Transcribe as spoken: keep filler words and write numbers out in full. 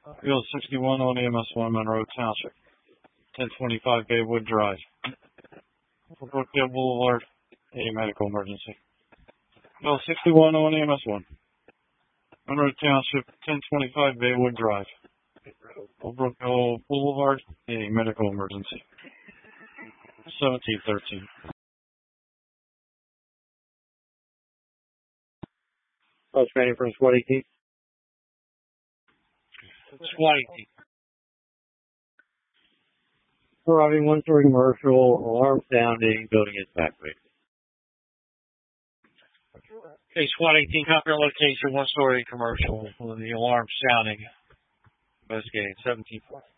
Field sixty-one on E M S one, Monroe Township. ten twenty-five Baywood Drive. Brookdale Boulevard, a medical emergency. Field sixty-one on E M S one. Monroe Township, ten twenty-five Baywood Drive. Brookdale Boulevard, a medical emergency. seventeen thirteen. Post training from SWAT eighteen. SWAT eighteen. Arriving one story commercial, alarm sounding, building evacuated. Okay, SWAT eighteen, copy your location, one story commercial, with the alarm sounding. Investigating seventeen four.